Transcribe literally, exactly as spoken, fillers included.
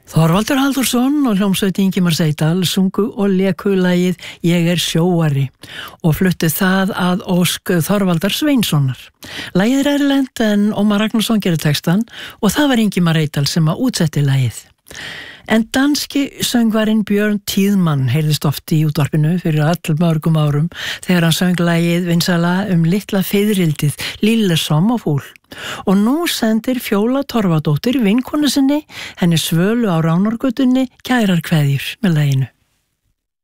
Þorvaldur Halldórsson og hljómsveit Ingimar Seydal sungu og léku lagið Ég er sjóari og fluttu það að ósk Þorvaldar Sveinssonar. Lagið er erlent en Ómar Ragnarsson gerir textan og það var Ingimar Seydal sem að útsetti lagið. En danski söngvarinn Björn Tíðmann heyrðist oft í útvarpinu fyrir all mörgum árum þegar hann söng lagið vinsæla um litla fiðrildið Lille Sommerfugl. Og nú sendir Fjóla Torfadóttir vinkonu sinni henni Svölu á Ránargötunni kærar kveðjur með laginu.